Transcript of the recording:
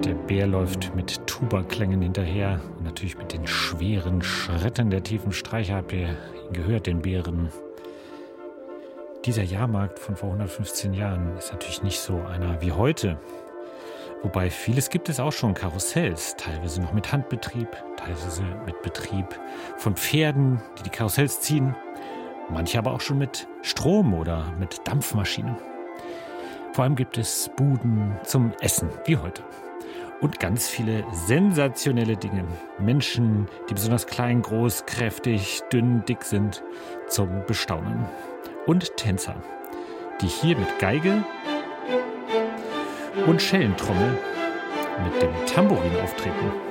Der Bär läuft mit Tuba-Klängen hinterher und natürlich mit den schweren Schritten der tiefen Streicher. Habt ihr ihn gehört, den Bären? Dieser Jahrmarkt von vor 115 Jahren ist natürlich nicht so einer wie heute. Wobei vieles gibt es auch schon, Karussells, teilweise noch mit Handbetrieb, teilweise mit Betrieb von Pferden, die Karussells ziehen. Manche aber auch schon mit Strom oder mit Dampfmaschinen. Vor allem gibt es Buden zum Essen, wie heute. Und ganz viele sensationelle Dinge. Menschen, die besonders klein, groß, kräftig, dünn, dick sind, zum Bestaunen. Und Tänzer, die hier mit Geige und Schellentrommel mit dem Tambourin auftreten.